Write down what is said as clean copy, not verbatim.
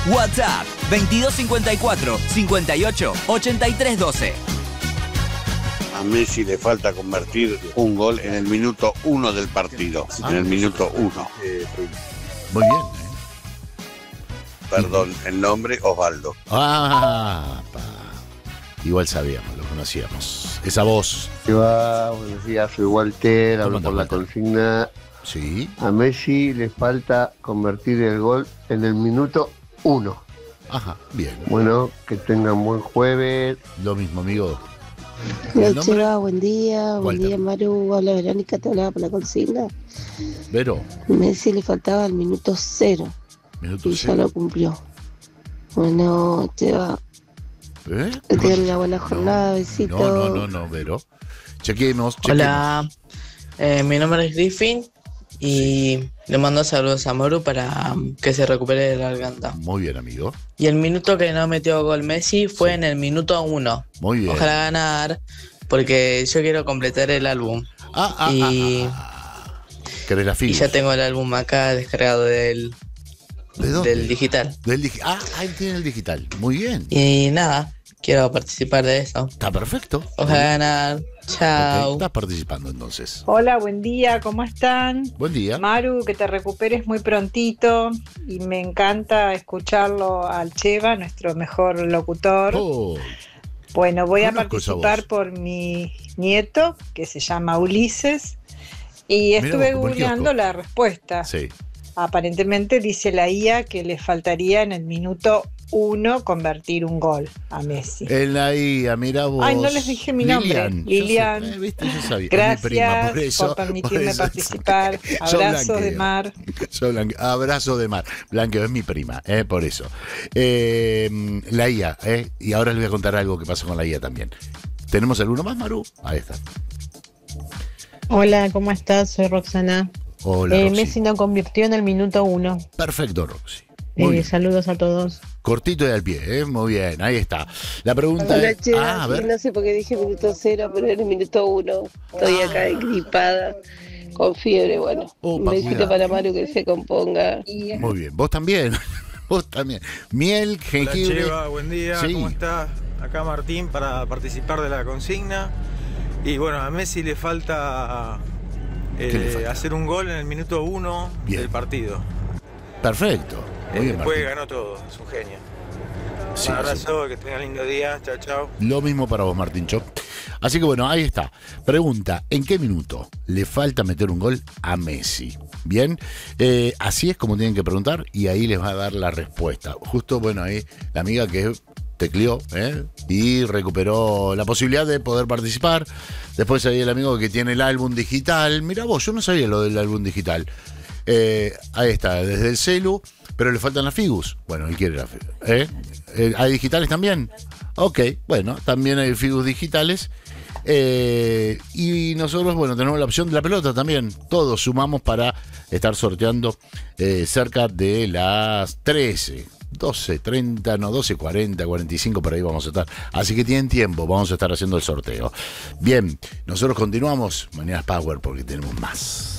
WhatsApp 2254 58 83 12. A Messi le falta convertir un gol en el minuto 1 del partido. En el minuto 1. Muy bien. Perdón, el nombre Osvaldo. Igual sabíamos, lo conocíamos. Esa voz. Buenos días, soy Walter, hablo por la consigna. Sí. A Messi le falta convertir el gol en el minuto 1. Ajá, bien. Bueno, que tengan buen jueves. Lo mismo, amigo. Hola, Cheva, buen día. Buen día, Maru. Hola, Verónica, te hablaba por la consigna. Vero. Messi le faltaba el minuto 0. Y ya lo cumplió. Bueno, Cheva. Que tengan una buena jornada, besitos. No, Vero. Chequemos. Hola, mi nombre es Griffin y le mando saludos a Maru para que se recupere de la garganta. Muy bien, amigo. Y el minuto que no metió gol Messi fue en el minuto 1. Muy bien. Ojalá ganar, porque yo quiero completar el álbum. ¿Querés la y ya tengo el álbum acá descargado del digital. Ahí tiene el digital. Muy bien. Y nada, quiero participar de eso. Está perfecto. Ojalá ganar. Chao. Okay, estás participando entonces. Hola, buen día, ¿cómo están? Buen día. Maru, que te recuperes muy prontito y me encanta escucharlo al Cheva, nuestro mejor locutor. Bueno, voy a participar por mi nieto, que se llama Ulises, y estuve googleando la respuesta. Sí. Aparentemente dice la IA que le faltaría en el minuto 1 convertir un gol a Messi. En la IA, mira vos. Ay, no les dije mi nombre. Lilian. Yo sabía. Gracias mi prima, por permitirme participar. Abrazo de mar. Abrazo de mar. Blanqueo es mi prima, por eso. La IA, y ahora les voy a contar algo que pasó con la IA también. ¿Tenemos alguno más, Maru? Ahí está. Hola, ¿cómo estás? Soy Roxana. Hola, Roxy. Messi no convirtió en el minuto 1. Perfecto, Roxy. Saludos a todos. Cortito y al pie, muy bien, ahí está. La pregunta Hola, es... Cheva, a ver. no sé por qué dije minuto 0, pero era el minuto 1. Estoy acá gripada, con fiebre, bueno. Un besito cuidado. para Maru que se componga. Muy bien, vos también. Vos también. Miel, jengibre. Hola, Cheva, buen día, Sí. ¿cómo estás? Acá Martín para participar de la consigna. Y bueno, a Messi le falta, hacer un gol en el minuto 1 del partido. Perfecto. Muy bien, Después Martín. ganó todo, es un genio. Sí, Un abrazo, que tengan lindo día, chao, chao. Lo mismo para vos, Martín Chop. Así que bueno, ahí está. Pregunta, ¿en qué minuto le falta meter un gol a Messi? Bien, así es como tienen que preguntar y ahí les va a dar la respuesta. Justo, bueno, ahí la amiga que tecleó y recuperó la posibilidad de poder participar. Después ahí el amigo que tiene el álbum digital. Mirá vos, yo no sabía lo del álbum digital. Ahí está, desde el celu, pero le faltan las figus. Bueno, él quiere las figus. ¿Hay digitales también? Ok, bueno, también hay figus digitales. Y nosotros, bueno, tenemos la opción de la pelota también. Todos sumamos para estar sorteando cerca de las 13. 12:30, no, 12:40, 45, por ahí vamos a estar. Así que tienen tiempo, vamos a estar haciendo el sorteo. Bien, nosotros continuamos. Mañana es Power porque tenemos más.